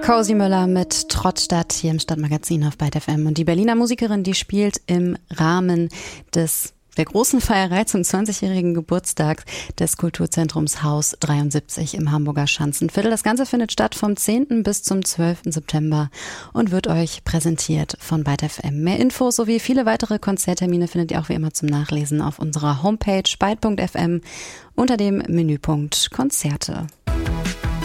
Cozy Müller mit Trottstadt hier im Stadtmagazin auf Byte FM. Und die Berliner Musikerin, die spielt im Rahmen der großen Feierei zum 20-jährigen Geburtstag des Kulturzentrums Haus 73 im Hamburger Schanzenviertel. Das Ganze findet statt vom 10. bis zum 12. September und wird euch präsentiert von Byte FM. Mehr Infos sowie viele weitere Konzerttermine findet ihr auch wie immer zum Nachlesen auf unserer Homepage byte.fm unter dem Menüpunkt Konzerte.